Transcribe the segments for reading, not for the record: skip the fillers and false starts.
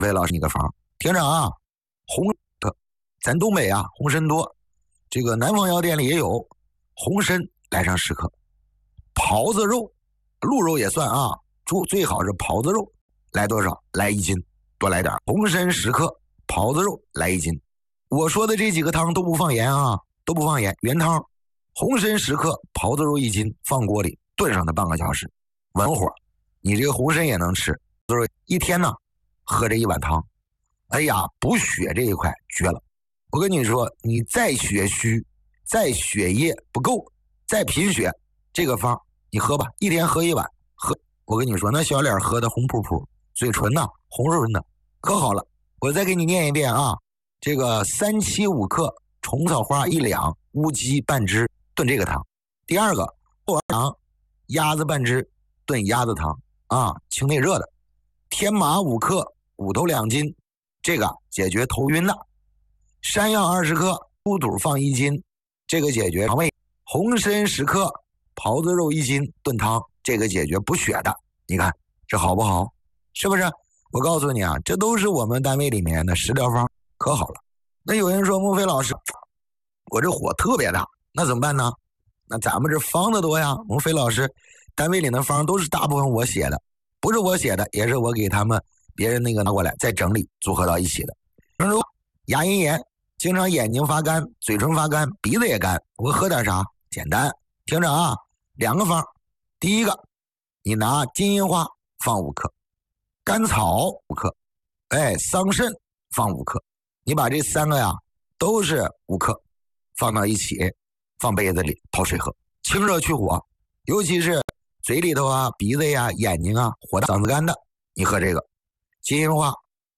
魏老师，你个方，听着啊，咱东北啊，红参多，这个南方药店里也有红参，来上10克，狍子肉，鹿肉也算啊，最好是狍子肉，来多少？来1斤，多来点。红参10克，狍子肉来1斤。我说的这几个汤都不放盐啊，都不放盐，原汤。红参10克，狍子肉1斤，放锅里炖上它半个小时，文火，你这个红参也能吃。就是一天呢，喝这1碗汤，哎呀，补血这一块绝了。我跟你说，你再血虚，再血液不够，再贫血，这个方你喝吧，一天喝1碗，喝。我跟你说，那小脸喝的红扑扑，嘴唇呢红润润的，可好了。我再给你念一遍啊，这个3七5克，虫草花1两，乌鸡半只，炖这个汤。第二个，厚儿汤，鸭子半只，炖鸭子汤啊，清内热的。天麻5克，骨头2斤，这个解决头晕的。山药20克，猪肚放1斤，这个解决肠胃。红参10克，狍子肉1斤，炖汤，这个解决补血的。你看这好不好？是不是？我告诉你啊，这都是我们单位里面的食疗方，可好了。那有人说孟非老师，我这火特别大，那怎么办呢？那咱们这方子多呀。孟非老师单位里的方都是大部分我写的，不是我写的，也是我给他们别人那个拿过来再整理组合到一起的。比如说牙龈炎，经常眼睛发干，嘴唇发干，鼻子也干，我喝点啥？简单，听着啊，2个方。第一个，你拿金银花放5克，甘草5克，桑葚放5克，你把这3个呀都是5克放到一起，放杯子里泡水喝，清热去火，尤其是嘴里头啊、鼻子呀、眼睛啊、火大、嗓子干的，你喝这个。金银花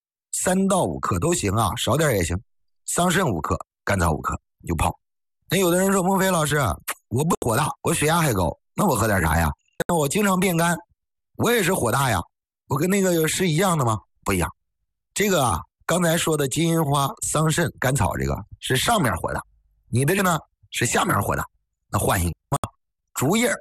3到5克都行啊，少点也行。桑葚5克，甘草5克，你就泡。那有的人说孟非老师，我不火大，我血压还高，那我喝点啥呀？那我经常变干，我也是火大呀，我跟那个是一样的吗？不一样。这个啊，刚才说的金银花、桑葚、甘草这个是上面火大，你的这呢是下面火大。那换一个，竹叶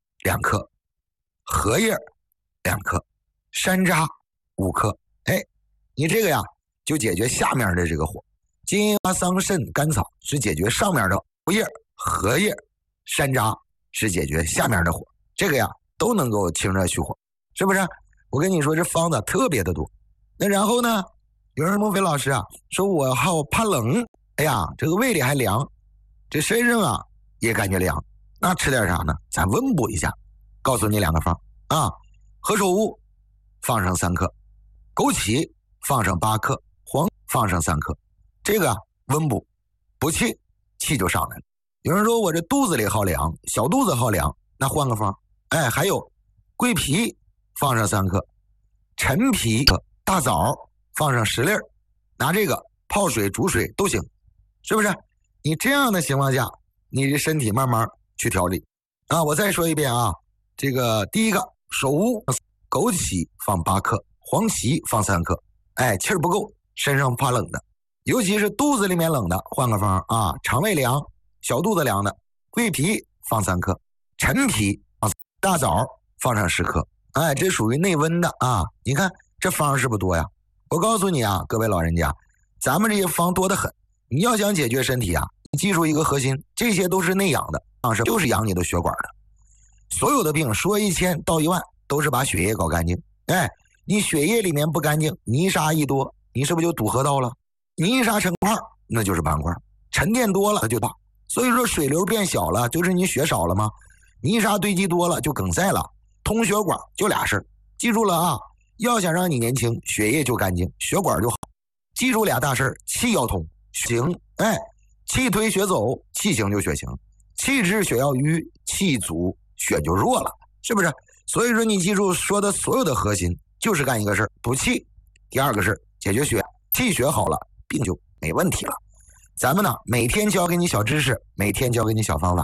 2克，荷叶2克，山楂5克，你这个呀就解决下面的这个火。金银花、桑葚、甘草是解决上面的竹叶、荷叶，山楂是解决下面的火。这个呀都能够清热去火，是不是？我跟你说这方子特别的多。那然后呢，有人孟非老师啊说我好怕冷，哎呀，这个胃里还凉，这身上啊也感觉凉，那吃点啥呢？咱温补一下。告诉你2个方啊，何首乌放上3克，枸杞放上8克，黄放上3克，这个温补补气，气就上来了。有人说我这肚子里好凉，小肚子好凉，那换个方，还有桂皮放上3克，陈皮、大枣放上10粒，拿这个泡水、煮水都行，是不是？你这样的情况下，你的身体慢慢去调理啊。我再说一遍啊，这个第一个首乌，枸杞放8克，黄芪放3克，气儿不够，身上怕冷的，尤其是肚子里面冷的，换个方啊，肠胃凉、小肚子凉的，桂皮放3克，陈皮放大枣放上10克，这属于内温的啊。你看这方是不是多呀？我告诉你啊，各位老人家，咱们这些方多得很。你要想解决身体啊，你记住一个核心，这些都是内养的，就是养你的血管的。所有的病说1000道1万，都是把血液搞干净。你血液里面不干净，泥沙一多，你是不是就堵河道了？泥沙成块，那就是斑块，沉淀多了它就大。所以说水流变小了，就是你血少了吗？泥沙堆积多了就梗塞了。通血管就俩事儿，记住了啊！要想让你年轻，血液就干净，血管就好。记住俩大事儿，气要通，行，气推血走，气行就血行，气滞血要瘀，气阻血就弱了，是不是？所以说你记住说的所有的核心，就是干一个事儿，补气；第二个是解决血，气血好了，病就没问题了。咱们呢，每天教给你小知识，每天教给你小方法。